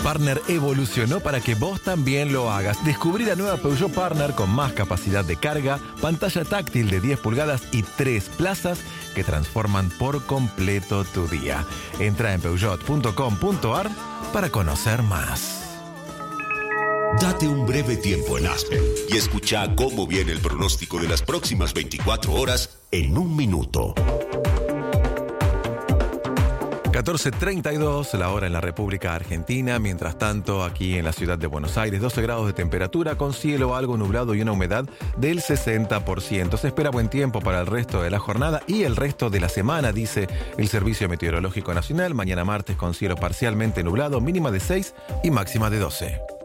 Partner evolucionó para que vos también lo hagas. Descubrí la nueva Peugeot Partner con más capacidad de carga, pantalla táctil de 10 pulgadas y 3 plazas que transforman por completo tu día. Entra en peugeot.com.ar para conocer más. Date un breve tiempo en Aspen y escucha cómo viene el pronóstico de las próximas 24 horas en un minuto. 14:32 la hora en la República Argentina. Mientras tanto, aquí en la ciudad de Buenos Aires, 12 grados de temperatura con cielo algo nublado y una humedad del 60%. Se espera buen tiempo para el resto de la jornada y el resto de la semana, dice el Servicio Meteorológico Nacional. Mañana martes con cielo parcialmente nublado, mínima de 6 y máxima de 12.